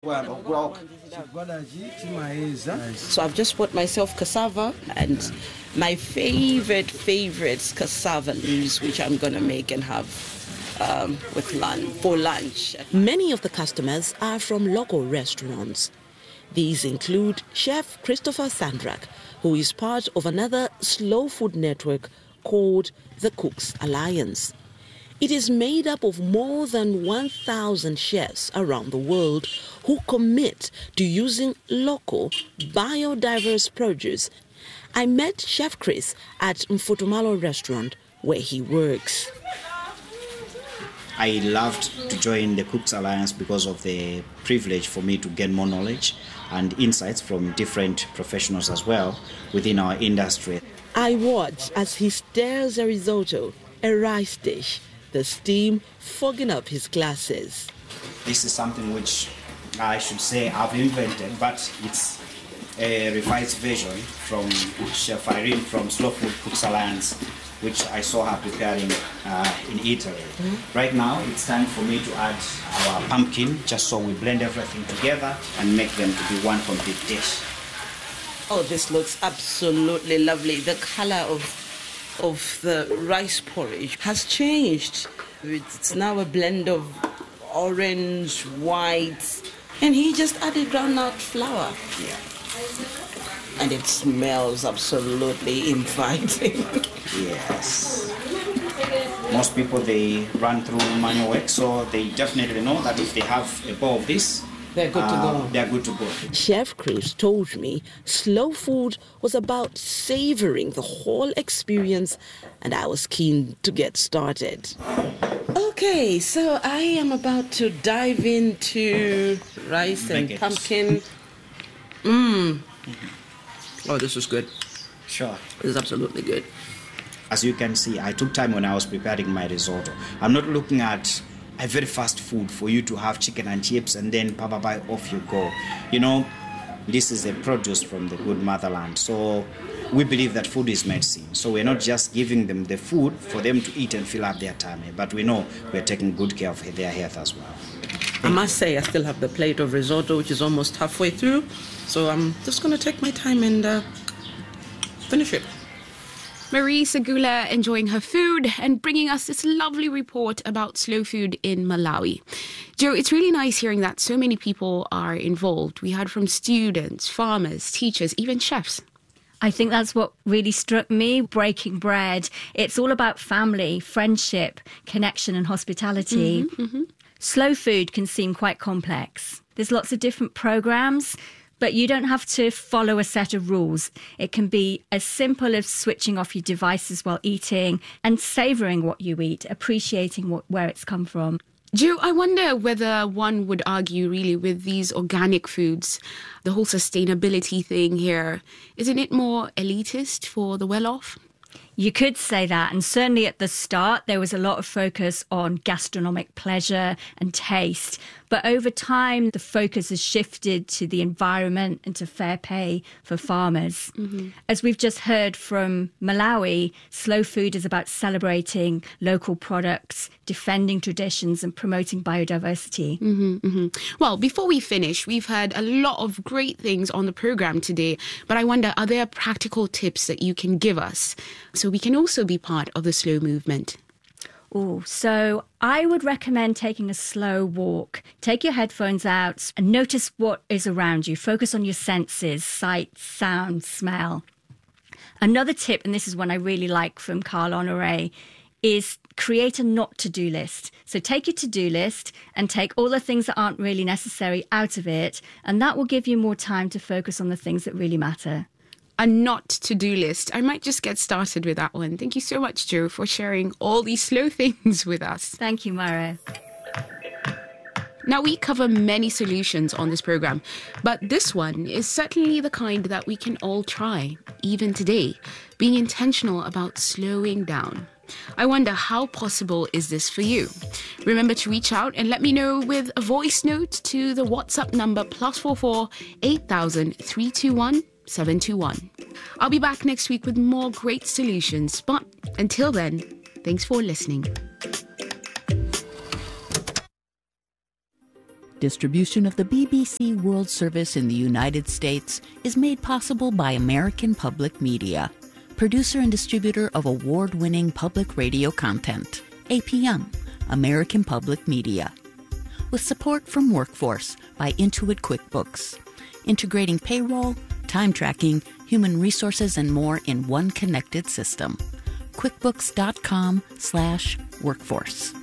So I've just bought myself cassava and my favorite cassava leaves, which I'm going to make and have for lunch. Many of the customers are from local restaurants. These include Chef Christopher Sandrak, who is part of another slow food network called the Cooks Alliance. It is made up of more than 1,000 chefs around the world who commit to using local, biodiverse produce. I met Chef Chris at Mfutumalo restaurant where he works. I loved to join the Cooks Alliance because of the privilege for me to gain more knowledge and insights from different professionals as well within our industry. I watch as he stirs a risotto, a rice dish, the steam fogging up his glasses. This is something which I should say I've invented, but it's a revised version from Chef Irene from Slow Food Cooks Alliance, which I saw her preparing in Italy. Mm-hmm. Right now, it's time for me to add our pumpkin, just so we blend everything together and make them to be one complete dish. Oh, this looks absolutely lovely. The color of the rice porridge has changed. It's now a blend of orange, white, and he just added groundnut flour. Yeah. And it smells absolutely inviting. Yes. Most people, they run through manual work, so they definitely know that if they have a bowl of this, they're good to go. They're good to go. Chef Chris told me slow food was about savoring the whole experience, and I was keen to get started. Okay, so I am about to dive into rice and pumpkin. Oh, this is good. Sure. This is absolutely good. As you can see, I took time when I was preparing my risotto. I'm not looking at a very fast food for you to have chicken and chips and then bye off you go. You know, this is a produce from the good motherland. So we believe that food is medicine. So we're not just giving them the food for them to eat and fill up their tummy, but we know we're taking good care of their health as well. I must say I still have the plate of risotto, which is almost halfway through. So I'm just going to take my time and finish it. Marie Segula enjoying her food and bringing us this lovely report about slow food in Malawi. Joe, it's really nice hearing that so many people are involved. We heard from students, farmers, teachers, even chefs. I think that's what really struck me, breaking bread. It's all about family, friendship, connection and hospitality. Slow food can seem quite complex. There's lots of different programs, but you don't have to follow a set of rules. It can be as simple as switching off your devices while eating and savouring what you eat, appreciating where it's come from. Joe, I wonder whether one would argue really with these organic foods, the whole sustainability thing here, isn't it more elitist for the well-off? You could say that, and certainly at the start there was a lot of focus on gastronomic pleasure and taste. But over time, the focus has shifted to the environment and to fair pay for farmers. As we've just heard from Malawi, slow food is about celebrating local products, defending traditions and promoting biodiversity. Well, before we finish, we've heard a lot of great things on the programme today. But I wonder, are there practical tips that you can give us so we can also be part of the slow movement? So I would recommend taking a slow walk. Take your headphones out and notice what is around you. Focus on your senses, sight, sound, smell. Another tip, and this is one I really like from Carl Honoré, is create a not-to-do list. So take your to-do list and take all the things that aren't really necessary out of it, and that will give you more time to focus on the things that really matter. A not-to-do list. I might just get started with that one. Thank you so much, Joe, for sharing all these slow things with us. Thank you, Mara. Now, we cover many solutions on this programme, but this one is certainly the kind that we can all try, even today, being intentional about slowing down. I wonder, how possible is this for you? Remember to reach out and let me know with a voice note to the WhatsApp number +44 8000 321 721. I'll be back next week with more great solutions, but until then, thanks for listening. Distribution of the BBC World Service in the United States is made possible by American Public Media, producer and distributor of award-winning public radio content. APM, American Public Media. With support from Workforce by Intuit QuickBooks, integrating payroll, time tracking, human resources, and more in one connected system. QuickBooks.com/workforce.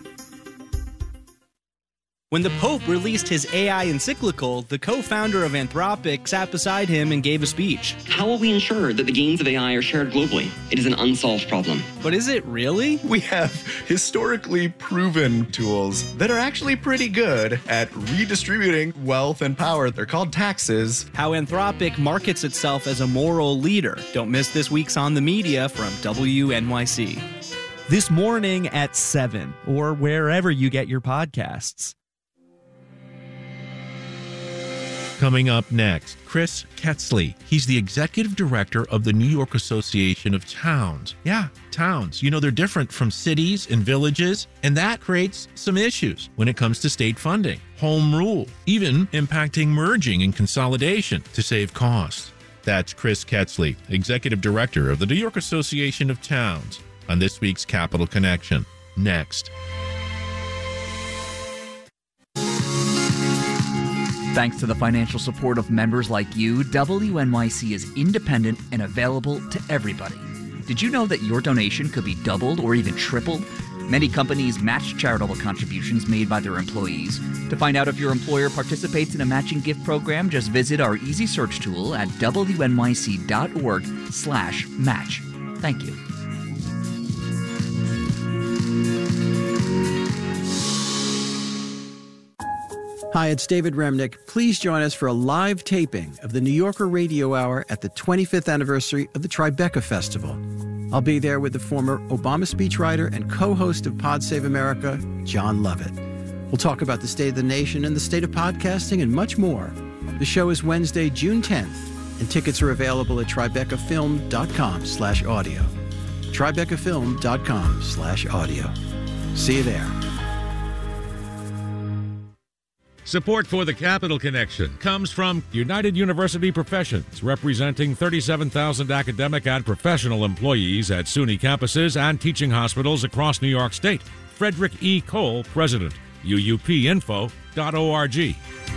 When the Pope released his AI encyclical, the co-founder of Anthropic sat beside him and gave a speech. How will we ensure that the gains of AI are shared globally? It is an unsolved problem. But is it really? We have historically proven tools that are actually pretty good at redistributing wealth and power. They're called taxes. How Anthropic markets itself as a moral leader. Don't miss this week's On the Media from WNYC. This morning at 7, or wherever you get your podcasts. Coming up next, Chris Ketzley. He's the executive director of the New York Association of Towns. Yeah, towns. You know, they're different from cities and villages, and that creates some issues when it comes to state funding, home rule, even impacting merging and consolidation to save costs. That's Chris Ketzley, executive director of the New York Association of Towns, on this week's Capital Connection. Next. Thanks to the financial support of members like you, WNYC is independent and available to everybody. Did you know that your donation could be doubled or even tripled? Many companies match charitable contributions made by their employees. To find out if your employer participates in a matching gift program, just visit our easy search tool at wnyc.org/match. Thank you. Hi, it's David Remnick. Please join us for a live taping of the New Yorker Radio Hour at the 25th anniversary of the Tribeca Festival. I'll be there with the former Obama speechwriter and co-host of Pod Save America, John Lovett. We'll talk about the state of the nation and the state of podcasting and much more. The show is Wednesday, June 10th, and tickets are available at tribecafilm.com/audio. tribecafilm.com/audio. See you there. Support for the Capital Connection comes from United University Professions, representing 37,000 academic and professional employees at SUNY campuses and teaching hospitals across New York State. Frederick E. Cole, President, uupinfo.org.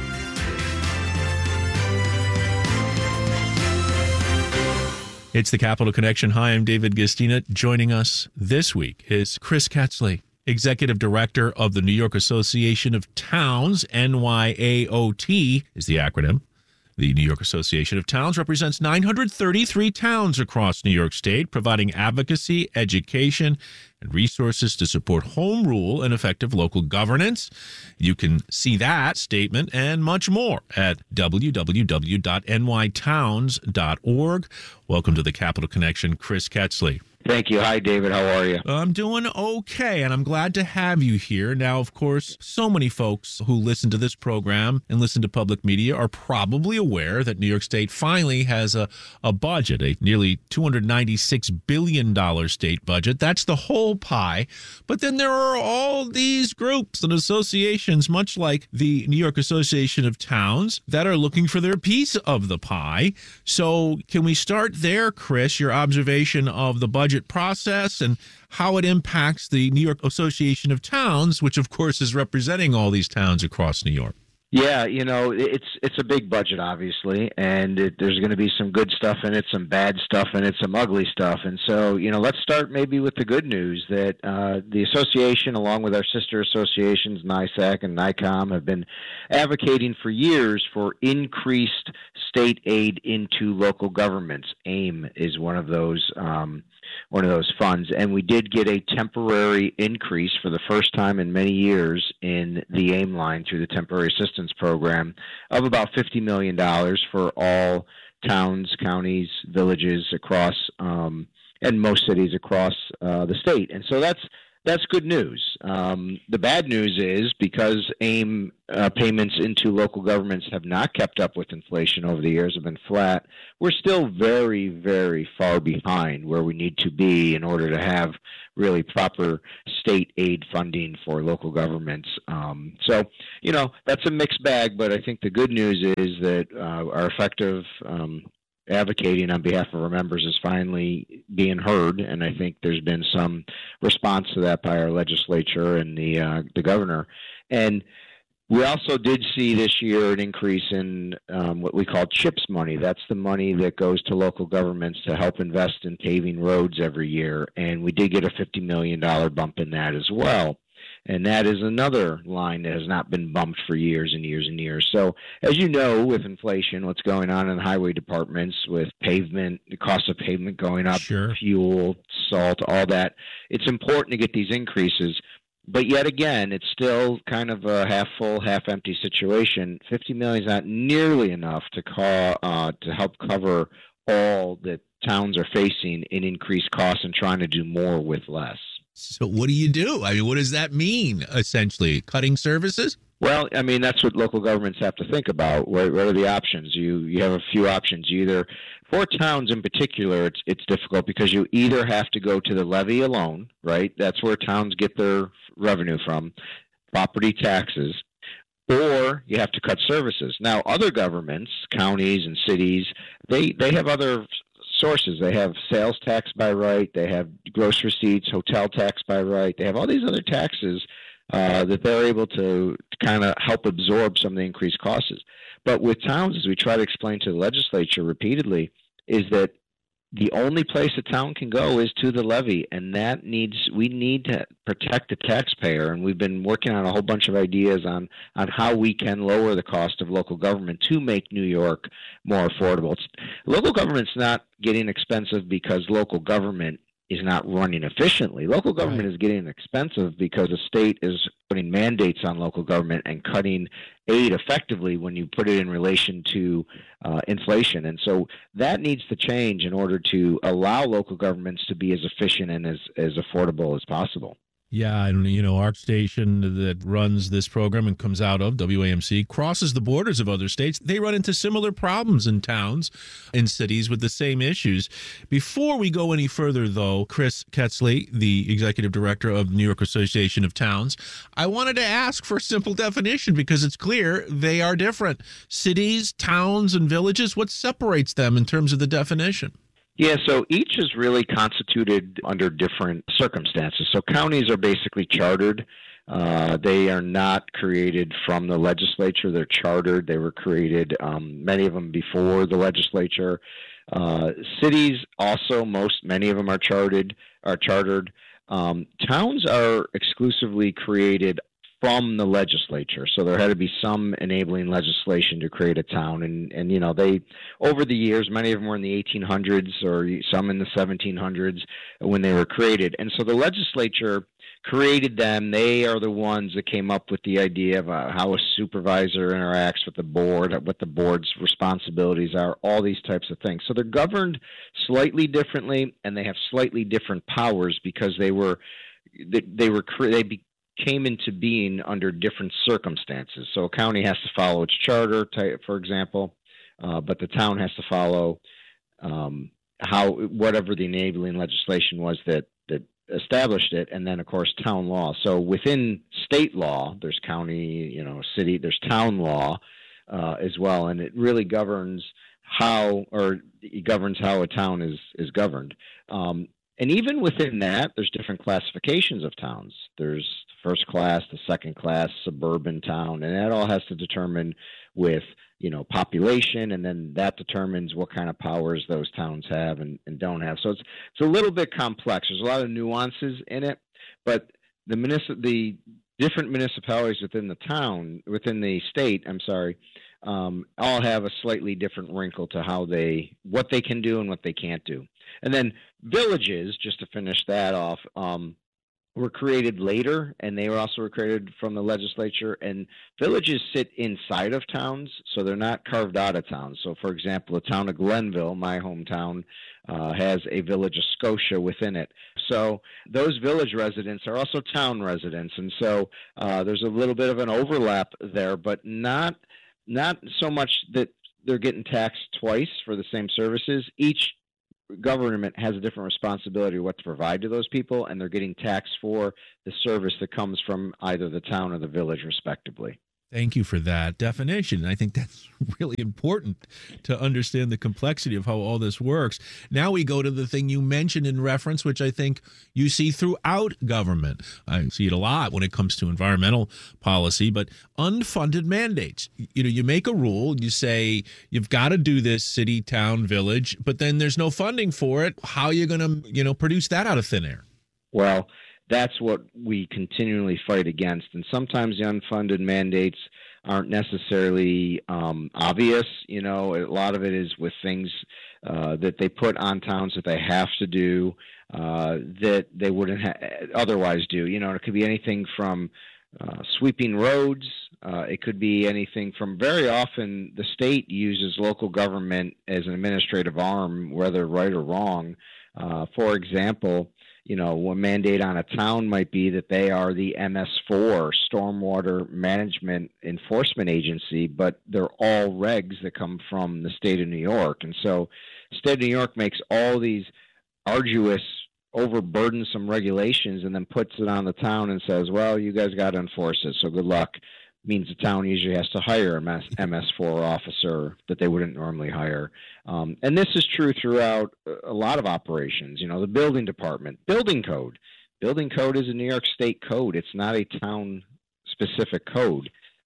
It's the Capital Connection. Hi, I'm David Gastina. Joining us this week is Chris Ketzley, Executive Director of the New York Association of Towns. NYAOT is the acronym. The New York Association of Towns represents 933 towns across New York State, providing advocacy, education, and resources to support home rule and effective local governance. You can see that statement and much more at www.nytowns.org. Welcome to the Capital Connection, Chris Ketzley. Thank you. Hi, David. How are you? I'm doing okay, and I'm glad to have you here. Now, of course, so many folks who listen to this program and listen to public media are probably aware that New York State finally has a budget, a nearly $296 billion state budget. That's the whole pie. But then there are all these groups and associations, much like the New York Association of Towns, that are looking for their piece of the pie. So can we start there, Chris, your observation of the budget process and how it impacts the New York Association of Towns, which of course is representing all these towns across New York? Yeah, you know, it's a big budget, obviously, and there's going to be some good stuff in it, some bad stuff in it, some ugly stuff. And so, you know, let's start maybe with the good news that the association, along with our sister associations, NYSAC and NYCOM, have been advocating for years for increased state aid into local governments. AIM is one of those funds, and we did get a temporary increase for the first time in many years in the AIM line through the Temporary Assistance Program of about $50 million for all towns, counties, villages across and most cities across the state. And so that's that's good news. The bad news is because AIM payments into local governments have not kept up with inflation over the years, have been flat, we're still very, very far behind where we need to be in order to have really proper state aid funding for local governments. So, that's a mixed bag, but I think the good news is that our effective advocating on behalf of our members is finally being heard, and I think there's been some response to that by our legislature and the governor. And we also did see this year an increase in what we call CHIPS money. That's the money that goes to local governments to help invest in paving roads every year, and we did get a $50 million bump in that as well. And that is another line that has not been bumped for years and years and years. So, as you know, with inflation, what's going on in the highway departments with pavement, the cost of pavement going up, fuel, salt, all that, it's important to get these increases. But yet again, it's still kind of a half full, half empty situation. $50 million is not nearly enough to help cover all that towns are facing in increased costs and trying to do more with less. So what do you do? I mean, what does that mean, essentially? Cutting services? Well, I mean, that's what local governments have to think about. What are the options? You have a few options. Either, for towns in particular, it's difficult because you either have to go to the levy alone, right? That's where towns get their revenue from, property taxes, or you have to cut services. Now, other governments, counties and cities, they have other sources. They have sales tax by right. They have gross receipts, hotel tax by right. They have all these other taxes that they're able to kind of help absorb some of the increased costs. But with towns, as we try to explain to the legislature repeatedly, is that the only place a town can go is to the levy, and we need to protect the taxpayer. And we've been working on a whole bunch of ideas on how we can lower the cost of local government to make New York more affordable. Local government's not getting expensive because local government is not running efficiently. Local government is getting expensive because the state is putting mandates on local government and cutting aid effectively when you put it in relation to inflation. And so that needs to change in order to allow local governments to be as efficient and as affordable as possible. Yeah, and our station that runs this program and comes out of WAMC crosses the borders of other states. They run into similar problems in towns and cities with the same issues. Before we go any further, though, Chris Ketzley, the executive director of the New York Association of Towns, I wanted to ask for a simple definition because it's clear they are different. Cities, towns, and villages, what separates them in terms of the definition? Yeah, so each is really constituted under different circumstances. So counties are basically chartered. They are not created from the legislature. They're chartered. They were created, many of them before the legislature. Cities also, many of them are chartered. Towns are exclusively created from the legislature. So there had to be some enabling legislation to create a town. And they, over the years, many of them were in the 1800s or some in the 1700s when they were created. And so the legislature created them. They are the ones that came up with the idea of how a supervisor interacts with the board, what the board's responsibilities are, all these types of things. So they're governed slightly differently, and they have slightly different powers because they came into being under different circumstances. So a county has to follow its charter, for example, but the town has to follow whatever the enabling legislation was that established it, and then of course town law. So within state law, there's county, city, there's town law as well, and it really governs how a town is governed. And even within that, there's different classifications of towns. There's first class, the second class, suburban town, and that all has to determine with, population, and then that determines what kind of powers those towns have and don't have. So it's a little bit complex. There's a lot of nuances in it, but the different municipalities within the state, all have a slightly different wrinkle to what they can do and what they can't do. And then villages, just to finish that off, were created later, and they were also created from the legislature. And villages sit inside of towns, so they're not carved out of towns. So, for example, the town of Glenville, my hometown, has a village of Scotia within it. so those village residents are also town residents. And so there's a little bit of an overlap there, but not so much that they're getting taxed twice for the same services. Each government has a different responsibility of what to provide to those people, and they're getting taxed for the service that comes from either the town or the village, respectively. Thank you for that definition. I think that's really important to understand the complexity of how all this works. Now we go to the thing you mentioned in reference, which I think you see throughout government. I see it a lot when it comes to environmental policy, but unfunded mandates. You know, you make a rule, you say you've got to do this city, town, village, but then there's no funding for it. How are you going to, produce that out of thin air? Well, that's what we continually fight against. And sometimes the unfunded mandates aren't necessarily obvious. A lot of it is with things that they put on towns that they have to do that they wouldn't otherwise do. It could be anything from sweeping roads. It could be anything from, very often the state uses local government as an administrative arm, whether right or wrong. For example, one mandate on a town might be that they are the MS4, Stormwater Management Enforcement Agency, but they're all regs that come from the state of New York. And so the state of New York makes all these arduous, overburdensome regulations and then puts it on the town and says, well, you guys got to enforce it, so good luck. Means the town usually has to hire a MS4 officer that they wouldn't normally hire. And this is true throughout a lot of operations. The building department, building code. Building code is a New York State code. It's not a town-specific code.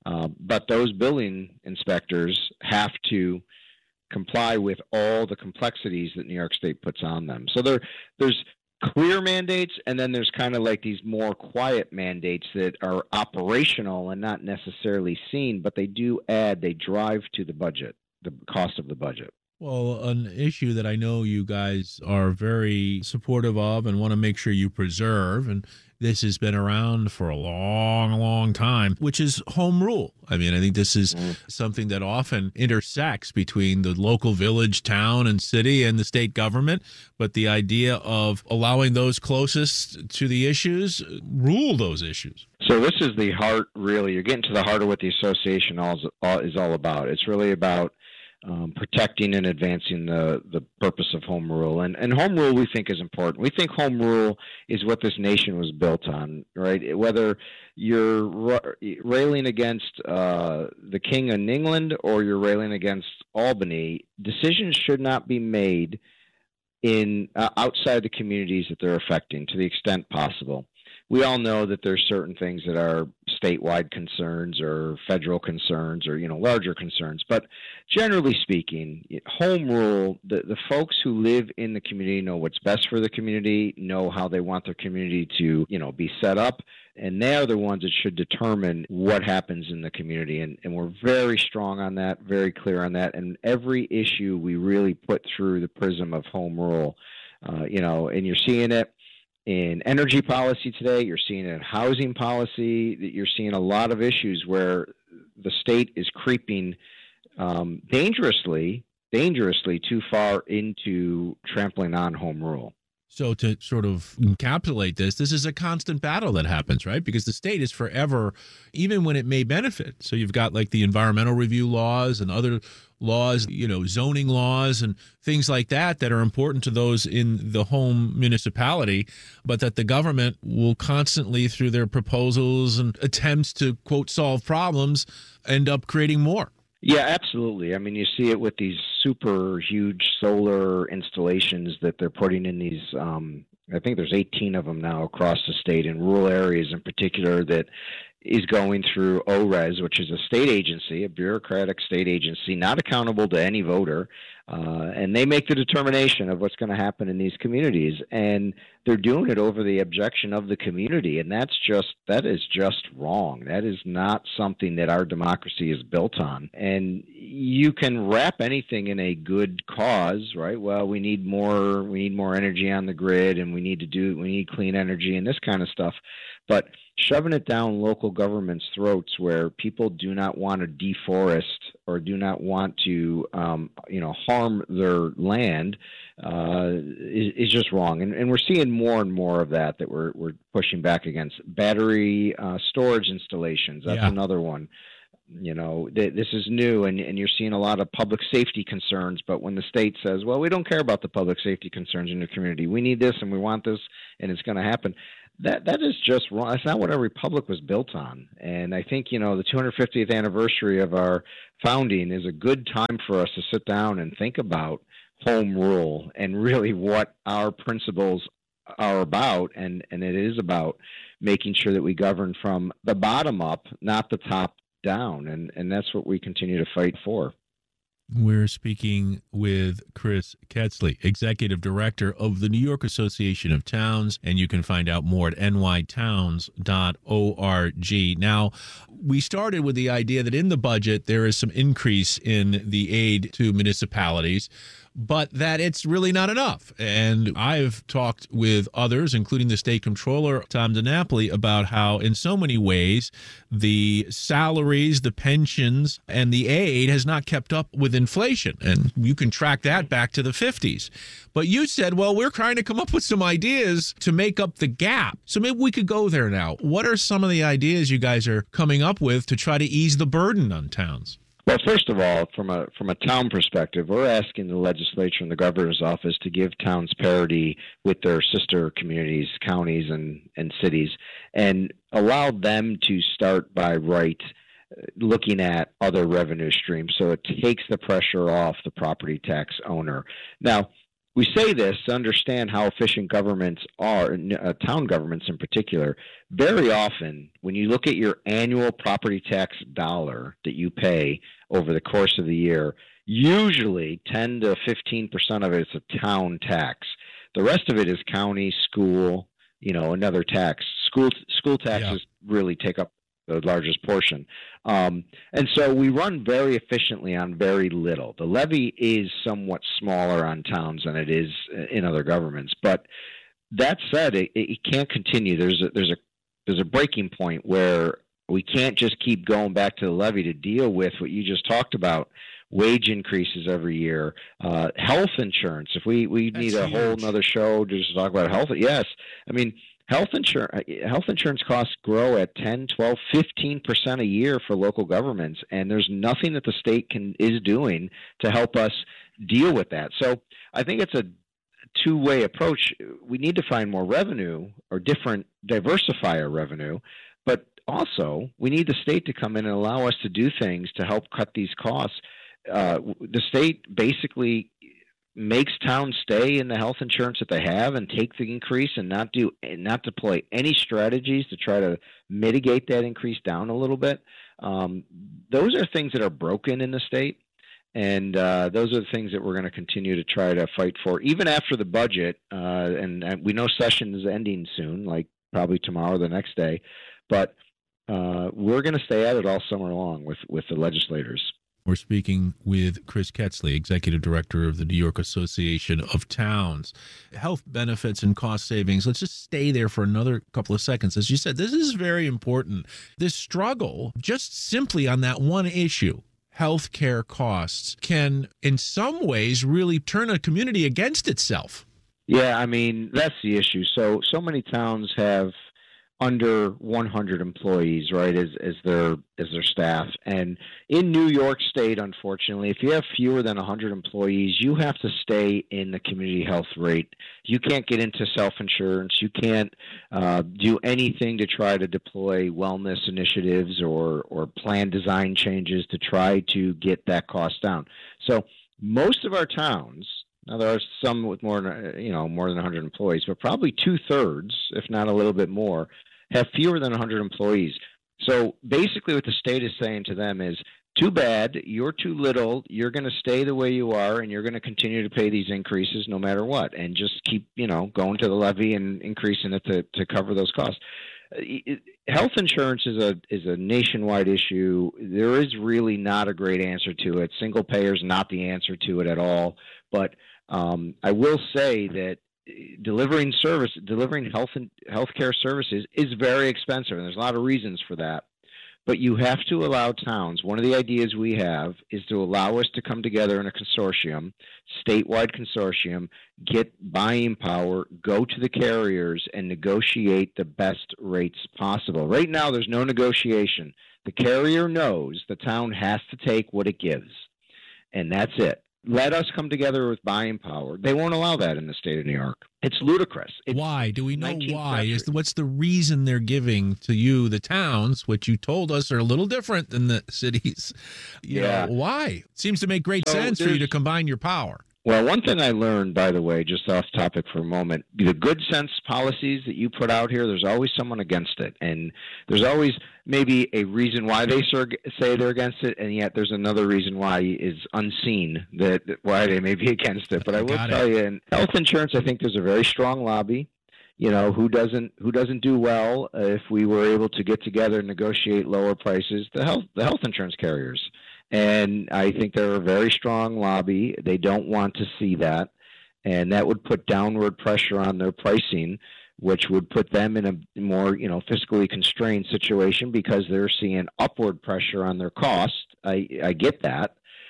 But those building inspectors have to comply with all the complexities that New York State puts on them. So there's clear mandates, and then there's kind of like these more quiet mandates that are operational and not necessarily seen, but they drive to the budget, the cost of the budget. Well, an issue that I know you guys are very supportive of and want to make sure you preserve, and this has been around for a long, long time, which is home rule. I mean, I think this is something that often intersects between the local village, town, and city and the state government. But the idea of allowing those closest to the issues rule those issues. So this is the heart, really. You're getting to the heart of what the association is all about. It's really about protecting and advancing the purpose of home rule. And home rule, we think, is important. We think home rule is what this nation was built on, right? Whether you're railing against the King in England or you're railing against Albany, decisions should not be made in outside the communities that they're affecting to the extent possible. We all know that there's certain things that are statewide concerns or federal concerns or, larger concerns. But generally speaking, home rule, the folks who live in the community know what's best for the community, know how they want their community to, be set up. And they are the ones that should determine what happens in the community. And we're very strong on that, very clear on that. And every issue we really put through the prism of home rule, and you're seeing it in energy policy today, you're seeing it in housing policy, you're seeing a lot of issues where the state is creeping dangerously too far into trampling on home rule. So to sort of encapsulate this is a constant battle that happens, right? Because the state is forever, even when it may benefit. So you've got like the environmental review laws and other laws, zoning laws and things like that are important to those in the home municipality, but that the government will constantly, through their proposals and attempts to, quote, solve problems, end up creating more. Yeah, absolutely. I mean, you see it with these super huge solar installations that they're putting in these, I think there's 18 of them now across the state in rural areas in particular that is going through ORES, which is a state agency, a bureaucratic state agency, not accountable to any voter. And they make the determination of what's going to happen in these communities. And they're doing it over the objection of the community. And that is just wrong. That is not something that our democracy is built on. And, you can wrap anything in a good cause, right? Well, we need more energy on the grid, and we need clean energy and this kind of stuff. But shoving it down local governments' throats where people do not want to deforest or do not want to, harm their land is just wrong. And we're seeing more and more of that we're pushing back against. Battery storage installations, that's another one. This is new, and you're seeing a lot of public safety concerns, but when the state says, well, we don't care about the public safety concerns in your community, we need this and we want this and it's going to happen, that is just wrong. That's not what our republic was built on. And I think, the 250th anniversary of our founding is a good time for us to sit down and think about home rule and really what our principles are about, and it is about making sure that we govern from the bottom up, not the top down, and that's what we continue to fight for. We're speaking with Chris Ketzley, Executive Director of the New York Association of Towns, and you can find out more at nytowns.org. Now, we started with the idea that in the budget there is some increase in the aid to municipalities, but that it's really not enough. And I've talked with others, including the state comptroller, Tom DiNapoli, about how in so many ways the salaries, the pensions, and the aid has not kept up with inflation. And you can track that back to the 50s. But you said, well, we're trying to come up with some ideas to make up the gap. So maybe we could go there now. What are some of the ideas you guys are coming up with to try to ease the burden on towns? Well, first of all, from a town perspective, we're asking the legislature and the governor's office to give towns parity with their sister communities, counties, and cities, and allow them to start by looking at other revenue streams, so it takes the pressure off the property tax owner. Now, we say this to understand how efficient governments are, town governments in particular. Very often, when you look at your annual property tax dollar that you pay over the course of the year, usually 10 to 15% of it is a town tax. The rest of it is county, school, another tax. School taxes really take up the largest portion. And so we run very efficiently on very little. The levy is somewhat smaller on towns than it is in other governments. But that said, it can't continue. There's a breaking point where we can't just keep going back to the levy to deal with what you just talked about, wage increases every year, health insurance. If we need a whole nother show to just talk about health. Yes. I mean, health insurance costs grow at 10, 12, 15% a year for local governments, and there's nothing that the state is doing to help us deal with that. So I think it's a two-way approach. We need to find more revenue or diversify our revenue, but also we need the state to come in and allow us to do things to help cut these costs. The state basically makes towns stay in the health insurance that they have and take the increase and not deploy any strategies to try to mitigate that increase down a little bit. Those are things that are broken in the state, and those are the things that we're going to continue to try to fight for, even after the budget. And we know session is ending soon, like probably tomorrow or the next day, but we're going to stay at it all summer long with the legislators. We're speaking with Chris Ketzley, Executive Director of the New York Association of Towns. Health benefits and cost savings. Let's just stay there for another couple of seconds. As you said, this is very important. This struggle, just simply on that one issue, healthcare costs, can in some ways really turn a community against itself. Yeah, I mean, that's the issue. So many towns have under 100 employees, right, as their staff. And in New York State, unfortunately, if you have fewer than 100 employees, you have to stay in the community health rate. You can't get into self-insurance. You can't do anything to try to deploy wellness initiatives or plan design changes to try to get that cost down. So most of our towns, now there are some with more than 100 employees, but probably 2/3, if not a little bit more, have fewer than 100 employees. So basically what the state is saying to them is, too bad, you're too little, you're going to stay the way you are, and you're going to continue to pay these increases no matter what, and just keep, going to the levy and increasing it to cover those costs. health insurance is a nationwide issue. There is really not a great answer to it. Single payer is not the answer to it at all. But I will say that delivering healthcare services is very expensive, and there's a lot of reasons for that. But you have to allow towns. One of the ideas we have is to allow us to come together in a consortium, statewide consortium, get buying power, go to the carriers, and negotiate the best rates possible. Right now, there's no negotiation. The carrier knows the town has to take what it gives, and that's it. Let us come together with buying power. They won't allow that in the state of New York. It's ludicrous. Why? Do we know why? What's the reason they're giving to you, the towns, which you told us are a little different than the cities? You know, why? It seems to make great sense for you to combine your power. Well, one thing I learned, by the way, just off topic for a moment, the good sense policies that you put out here, there's always someone against it. And there's always maybe a reason why they say they're against it, and yet there's another reason why is unseen, why they may be against it. But I will tell you, in health insurance, I think there's a very strong lobby. You know, who doesn't do well if we were able to get together and negotiate lower prices? The health insurance carriers. And I think they're a very strong lobby. They don't want to see that. And that would put downward pressure on their pricing, which would put them in a more, fiscally constrained situation because they're seeing upward pressure on their cost. I get that.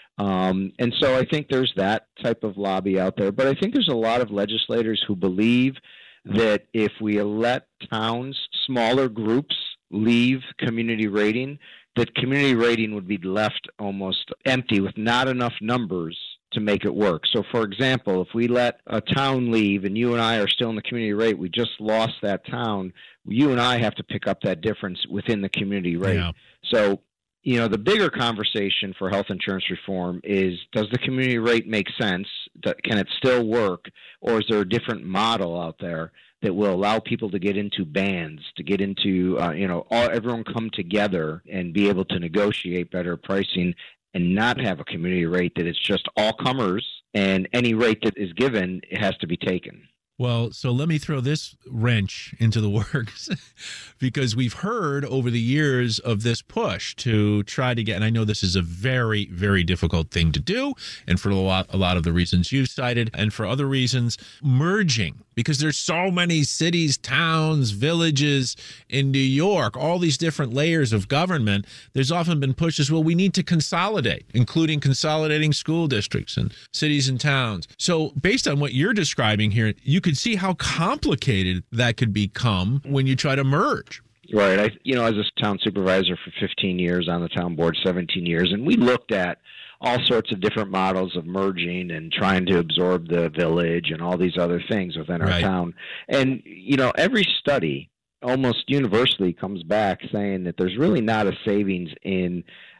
And so I think there's that type of lobby out there. But I think there's a lot of legislators who believe that if we let towns, smaller groups, leave community rating, that community rating would be left almost empty with not enough numbers to make it work. So, for example, if we let a town leave and you and I are still in the community rate, we just lost that town, you and I have to pick up that difference within the community rate. Yeah. So, the bigger conversation for health insurance reform is, does the community rate make sense? Can it still work? Or is there a different model out there that will allow people to get into bands, to get into, everyone come together and be able to negotiate better pricing and not have a community rate that it's just all comers and any rate that is given has to be taken. Well, so let me throw this wrench into the works because we've heard over the years of this push to try to get, and I know this is a very, very difficult thing to do, and for a lot of the reasons you've cited, and for other reasons, merging, because there's so many cities, towns, villages in New York, all these different layers of government. There's often been pushes, well, we need to consolidate, including consolidating school districts and cities and towns. So based on what you're describing here, you could see how complicated that could become when you try to merge. Right. As a town supervisor for 15 years, on the town board 17 years, and we looked at all sorts of different models of merging and trying to absorb the village and all these other things within our town. And, every study almost universally comes back saying that there's really not a savings in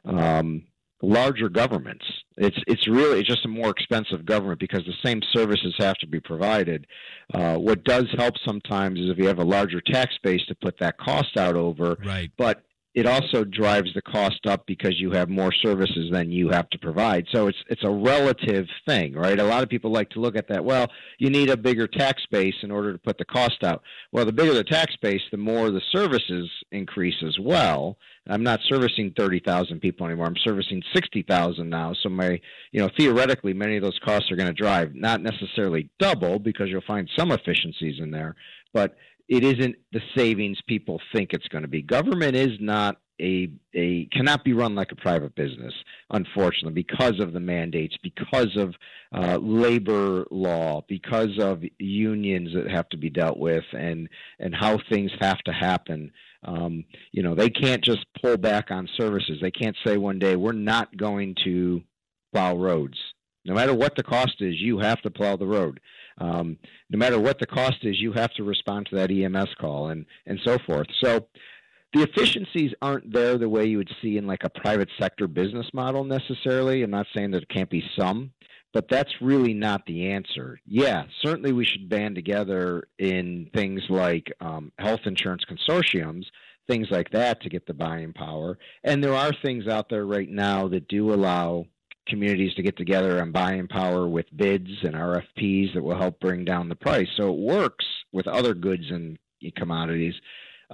larger governments. It's really just a more expensive government because the same services have to be provided. What does help sometimes is if you have a larger tax base to put that cost out over. Right. But it also drives the cost up because you have more services than you have to provide. So it's a relative thing, right? A lot of people like to look at that. Well, you need a bigger tax base in order to put the cost out. Well, the bigger the tax base, the more the services increase as well. I'm not servicing 30,000 people anymore. I'm servicing 60,000 now. So theoretically, many of those costs are going to drive not necessarily double because you'll find some efficiencies in there, but it isn't the savings people think it's going to be. Government is not cannot be run like a private business, unfortunately, because of the mandates, because of labor law, because of unions that have to be dealt with, and how things have to happen. They can't just pull back on services. They can't say one day, we're not going to plow roads. No matter what the cost is, you have to plow the road. No matter what the cost is, you have to respond to that EMS call and so forth. So the efficiencies aren't there the way you would see in like a private sector business model necessarily. I'm not saying that it can't be some, but that's really not the answer. Yeah, certainly we should band together in things like health insurance consortiums, things like that to get the buying power. And there are things out there right now that do allow communities to get together on buying power with bids and RFPs that will help bring down the price. So it works with other goods and commodities.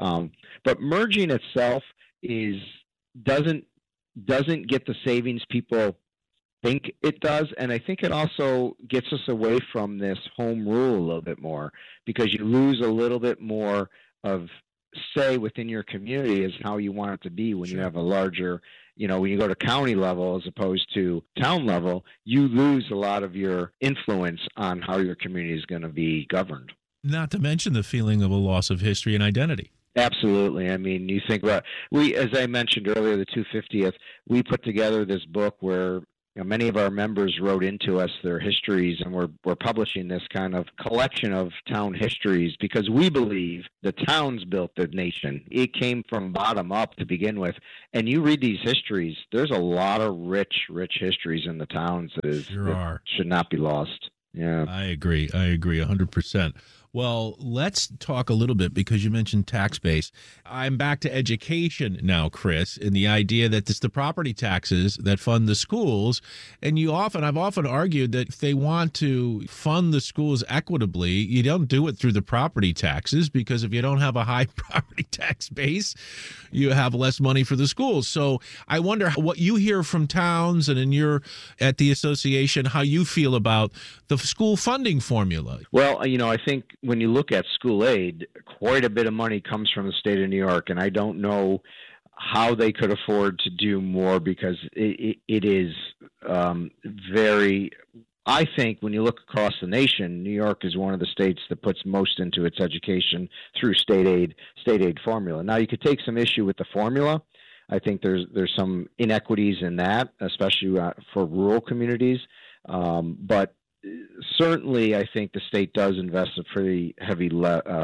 But merging itself doesn't get the savings people think it does, and I think it also gets us away from this home rule a little bit more, because you lose a little bit more of say within your community as how you want it to be when you have a larger, when you go to county level as opposed to town level, you lose a lot of your influence on how your community is going to be governed. Not to mention the feeling of a loss of history and identity. Absolutely. I mean, you think about, as I mentioned earlier, the 250th, we put together this book where many of our members wrote into us their histories, and we're publishing this kind of collection of town histories because we believe the towns built the nation. It came from bottom up to begin with. And you read these histories, there's a lot of rich histories in the towns that should not be lost. Yeah, I agree 100%. Well, let's talk a little bit, because you mentioned tax base. I'm back to education now, Chris, and the idea that it's the property taxes that fund the schools. And I've often argued that if they want to fund the schools equitably, you don't do it through the property taxes, because if you don't have a high property tax base, you have less money for the schools. So I wonder what you hear from towns and at the association, how you feel about the school funding formula. Well, I think when you look at school aid, quite a bit of money comes from the state of New York, and I don't know how they could afford to do more, because it is very. I think when you look across the nation, New York is one of the states that puts most into its education through state aid formula. Now, you could take some issue with the formula. I think there's some inequities in that, especially for rural communities, but certainly, I think the state does invest a pretty heavy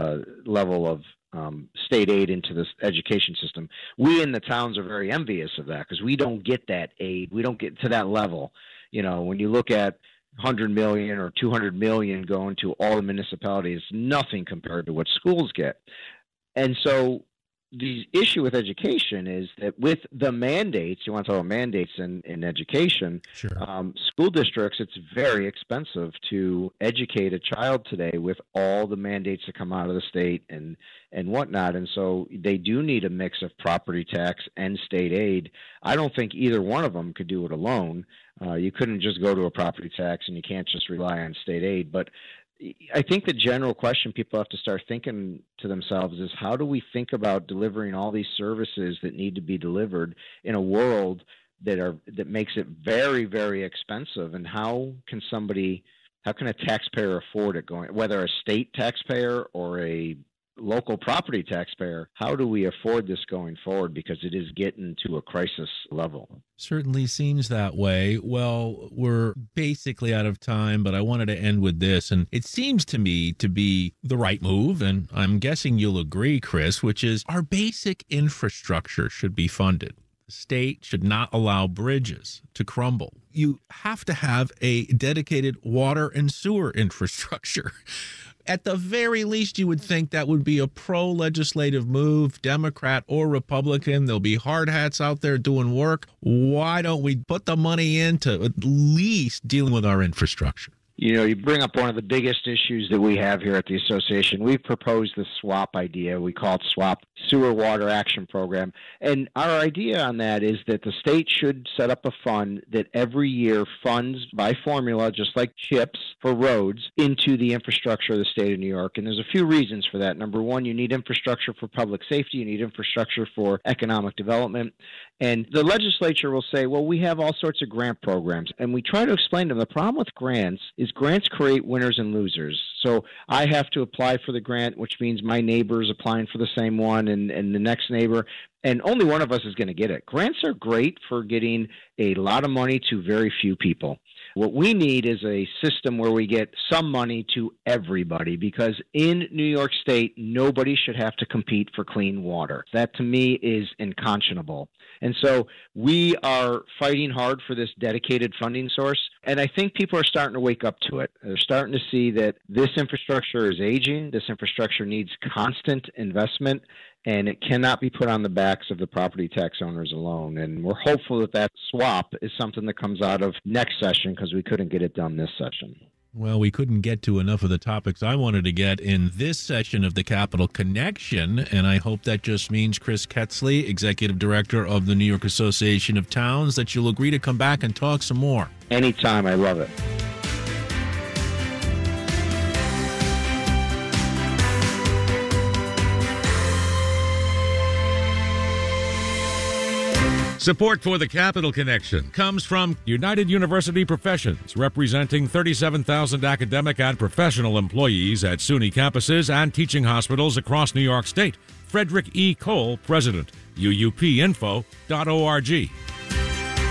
level of state aid into this education system. We in the towns are very envious of that, because we don't get that aid. We don't get to that level. When you look at 100 million or 200 million going to all the municipalities, nothing compared to what schools get. And so the issue with education is that with the mandates, you want to talk about mandates in education, school districts, it's very expensive to educate a child today with all the mandates that come out of the state and whatnot. And so they do need a mix of property tax and state aid. I don't think either one of them could do it alone. You couldn't just go to a property tax, and you can't just rely on state aid. But I think the general question people have to start thinking to themselves is, how do we think about delivering all these services that need to be delivered in a world that makes it very, very expensive? And how can a taxpayer afford it, whether a state taxpayer or a local property taxpayer? How do we afford this going forward? Because it is getting to a crisis level. Certainly seems that way. Well, we're basically out of time, but I wanted to end with this. And it seems to me to be the right move, and I'm guessing you'll agree, Chris, which is our basic infrastructure should be funded. The state should not allow bridges to crumble. You have to have a dedicated water and sewer infrastructure. At the very least, you would think that would be a pro-legislative move, Democrat or Republican. There'll be hard hats out there doing work. Why don't we put the money into at least dealing with our infrastructure? You bring up one of the biggest issues that we have here at the association. We've proposed the SWAP idea. We call it SWAP, Sewer Water Action Program. And our idea on that is that the state should set up a fund that every year funds by formula, just like CHIPS for roads, into the infrastructure of the state of New York. And there's a few reasons for that. Number one, you need infrastructure for public safety. You need infrastructure for economic development. And the legislature will say, well, we have all sorts of grant programs. And we try to explain to them the problem with grants is grants create winners and losers. So I have to apply for the grant, which means my neighbor is applying for the same one and the next neighbor, and only one of us is going to get it. Grants are great for getting a lot of money to very few people. What we need is a system where we get some money to everybody, because in New York State, nobody should have to compete for clean water. That, to me, is unconscionable. And so we are fighting hard for this dedicated funding source, and I think people are starting to wake up to it. They're starting to see that this infrastructure is aging. This infrastructure needs constant investment, and it cannot be put on the backs of the property tax owners alone. And we're hopeful that swap is something that comes out of next session, because we couldn't get it done this session. Well, we couldn't get to enough of the topics I wanted to get in this session of the Capital Connection, and I hope that just means, Chris Ketzley, Executive Director of the New York Association of Towns, that you'll agree to come back and talk some more. Anytime. I love it. Support for the Capital Connection comes from United University Professions, representing 37,000 academic and professional employees at SUNY campuses and teaching hospitals across New York State. Frederick E. Cole, President, uupinfo.org.